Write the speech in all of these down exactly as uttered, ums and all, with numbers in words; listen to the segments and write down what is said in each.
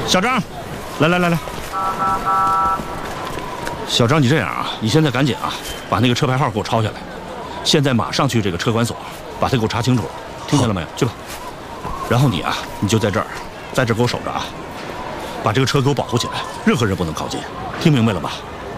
小张，来来来来，小张，你这样啊，你现在赶紧啊，把那个车牌号给我抄下来，现在马上去这个车管所，把它给我查清楚，听见了没有？去吧。然后你啊，你就在这儿，在这儿给我守着啊，把这个车给我保护起来，任何人不能靠近，听明白了吧？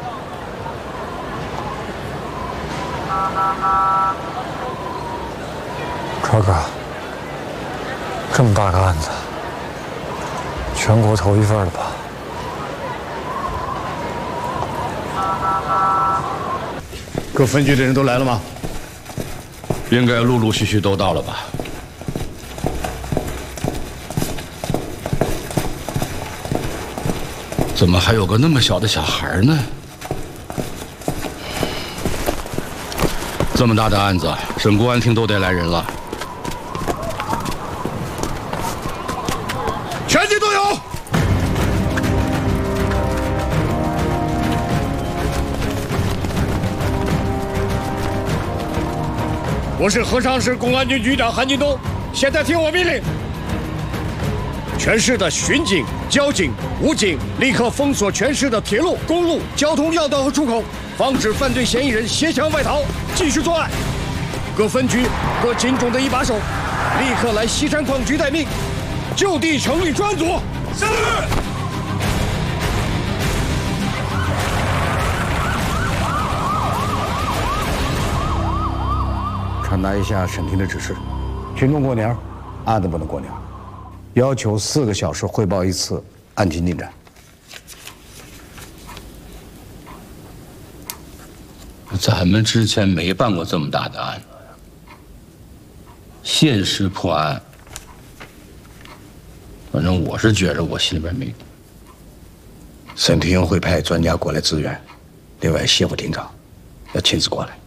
川哥，这么大个案子，全国头一份了吧？ 各分局的人都来了吗？ 应该陆陆续续都到了吧？怎么还有个那么小的小孩呢？这么大的案子，省公安厅都得来人了。 全体都有。我是合昌市公安局局长韩金东，现在听我命令，全市的巡警、交警、武警立刻封锁全市的铁路、公路、交通要道和出口，防止犯罪嫌疑人携枪外逃，继续作案。各分局、各警种的一把手，立刻来西山矿局待命，就地成立专组。是。 传达一下审庭的指示：群众过年，案子不能过年，要求四个小时汇报一次案情进展。 咱们之前没办过这么大的案子，限时破案。反正我是觉着我心里边没底。 审庭会派专家过来支援，另外谢副庭长要亲自过来。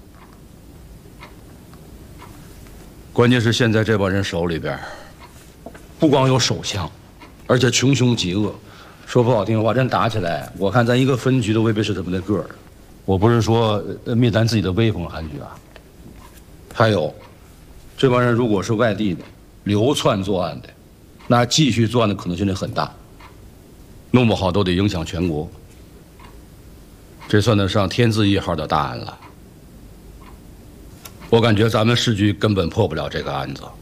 关键是现在这帮人手里边，不光有手枪，而且穷凶极恶。说不好听的话，真打起来，我看咱一个分局都未必是他们的个儿。我不是说灭咱自己的威风，韩局啊。还有，这帮人如果是外地的流窜作案的，那继续作案的可能性就很大，弄不好都得影响全国。这算得上天字一号的大案了。我感觉咱们市局根本破不了这个案子。